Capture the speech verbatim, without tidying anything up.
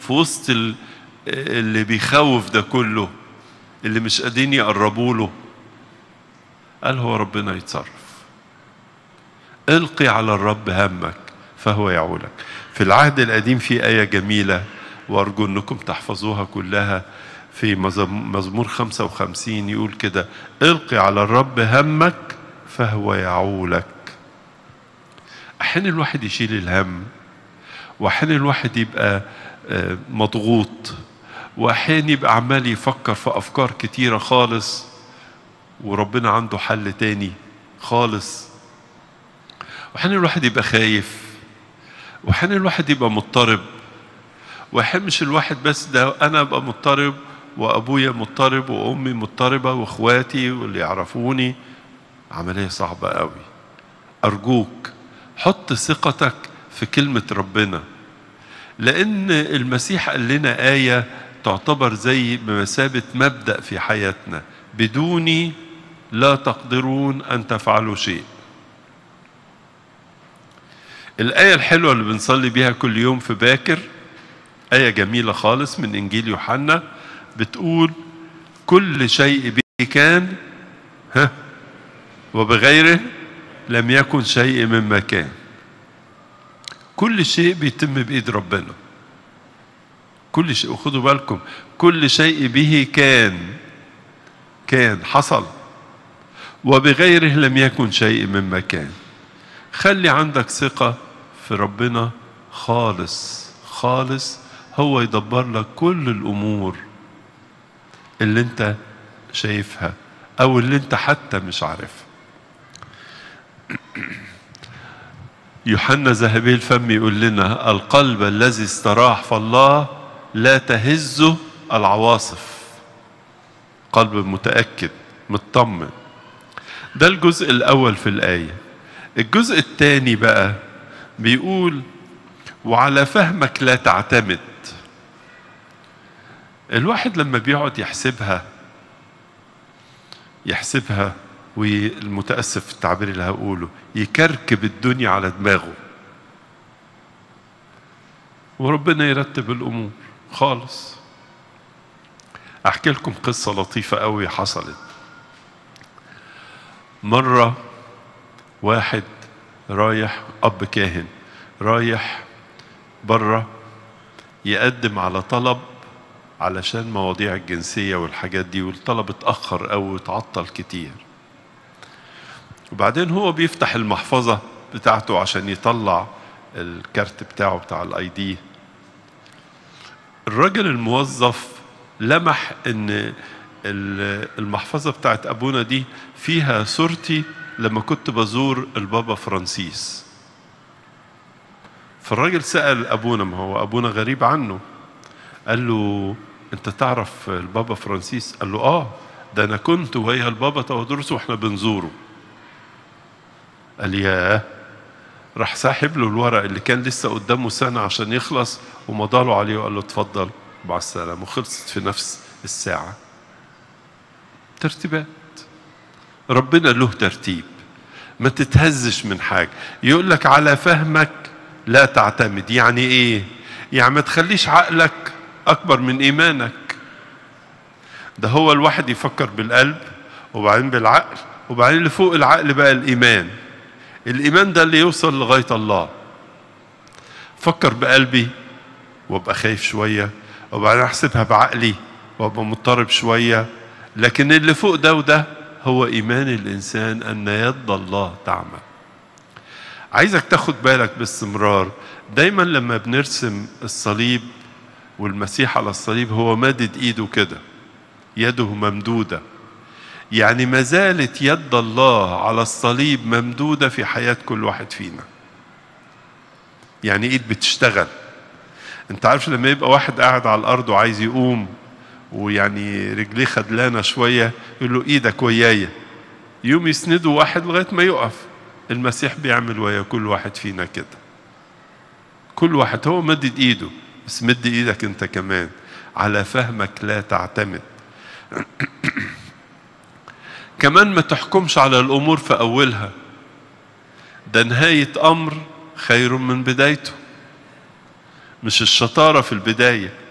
في وسط اللي بيخوف ده كله، اللي مش قادرين يقربوا له؟ قال هو ربنا يتصرف. القي على الرب همك فهو يعولك. في العهد القديم في آية جميلة وأرجو أنكم تحفظوها كلها، في مزمور خمسة وخمسين يقول كده: القي على الرب همك فهو يعولك. أحيانا الواحد يشيل الهم، وأحيانا الواحد يبقى مضغوط، وأحيانا يبقى عمال يفكر في أفكار كتيرة خالص وربنا عنده حل تاني خالص. وأحيانا الواحد يبقى خايف، وأحيانا الواحد يبقى مضطرب، وأحيانا مش الواحد بس، ده أنا أبقى مضطرب وأبويا مضطرب وأمي مضطربة وأخواتي واللي يعرفوني. عملية صعبة قوي. أرجوك حط ثقتك في كلمة ربنا، لأن المسيح قال لنا آية تعتبر زي بمثابة مبدأ في حياتنا: بدوني لا تقدرون أن تفعلوا شيء. الآية الحلوة اللي بنصلي بيها كل يوم في باكر آية جميلة خالص من إنجيل يوحنا، بتقول: كل شيء به كان ها وبغيره لم يكن شيء مما كان. كل شيء بيتم بإيد ربنا، كل شيء. وخدوا بالكم، كل شيء به كان كان حصل، وبغيره لم يكن شيء مما كان. خلي عندك ثقة في ربنا خالص خالص، هو يدبر لك كل الأمور اللي انت شايفها أو اللي انت حتى مش عارفها. يوحنا ذهبي الفم يقول لنا: القلب الذي استراح فالله لا تهزه العواصف. قلب متأكد مطمن. ده الجزء الأول في الآية. الجزء الثاني بقى بيقول: وعلى فهمك لا تعتمد. الواحد لما بيقعد يحسبها يحسبها والمتأسف في التعبير اللي هقوله، يكركب الدنيا على دماغه، وربنا يرتب الأمور خالص. أحكي لكم قصة لطيفة قوي حصلت. مرة واحد رايح، أب كاهن رايح برا يقدم على طلب علشان مواضيع الجنسية والحاجات دي، والطلب اتأخر أو اتعطل كتير. وبعدين هو بيفتح المحفظة بتاعته عشان يطلع الكارت بتاعه بتاع الاي دي. الراجل الموظف لمح ان المحفظة بتاعت ابونا دي فيها صورتي لما كنت بزور البابا فرانسيس. فالراجل سأل ابونا، ما هو ابونا غريب عنه، قال له: انت تعرف البابا فرانسيس؟ قال له: اه، ده انا كنت وهي البابا تودرس واحنا بنزوره. قال: ياه. راح ساحب له الورق اللي كان لسه قدامه سنة عشان يخلص ومضاله عليه وقال له: اتفضل مع السلامة. وخلصت في نفس الساعة. ترتيبات ربنا له ترتيب، ما تتهزش من حاجة. يقول لك على فهمك لا تعتمد. يعني ايه؟ يعني ما تخليش عقلك اكبر من ايمانك. ده هو الواحد يفكر بالقلب وبعدين بالعقل وبعدين اللي فوق العقل بقى الايمان. الايمان ده اللي يوصل لغاية الله. فكر بقلبي وابقى خايف شوية، وبعدين احسبها بعقلي وابقى مضطرب شوية، لكن اللي فوق ده وده هو ايمان الانسان ان يد الله تعمل. عايزك تاخد بالك باستمرار دايما لما بنرسم الصليب والمسيح على الصليب هو مادد ايده كده، يده ممدودة، يعني ما زالت يد الله على الصليب ممدودة في حياة كل واحد فينا. يعني ايد بتشتغل. انت عارف لما يبقى واحد قاعد على الارض وعايز يقوم ويعني رجليه خدلانة شوية، يقول له: ايدك ويايا، يوم يسنده واحد لغاية ما يقف. المسيح بيعمل ويا كل واحد فينا كده. كل واحد هو مدد ايده، بس مد ايدك انت كمان. على فهمك لا تعتمد. كمان ما تحكمش على الامور في اولها، ده نهاية امر خير من بدايته. مش الشطارة في البداية.